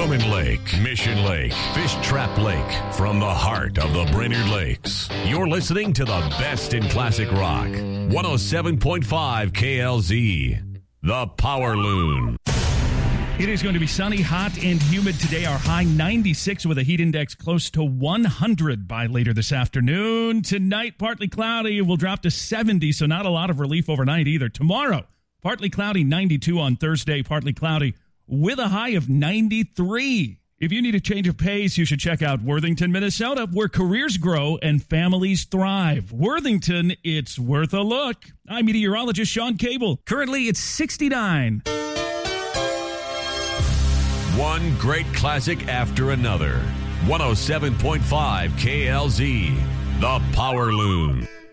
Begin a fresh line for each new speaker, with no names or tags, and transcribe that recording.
Roman Lake, Mission Lake, Fish Trap Lake, from the heart of the Brainerd Lakes. You're listening to the best in classic rock. 107.5 KLZ, the Power Loon.
It is going to be sunny, hot, and humid today. Our high 96 with a heat index close to 100 by later this afternoon. Tonight, partly cloudy. We'll drop to 70, so not a lot of relief overnight either. Tomorrow, partly cloudy, 92 on Thursday, partly cloudy with a high of 93. If you need a change of pace, you should check out Worthington, Minnesota, where careers grow and families thrive. Worthington, it's worth a look. I'm meteorologist Sean Cable. Currently, it's 69.
One great classic after another. 107.5 KLZ, the Power Loon.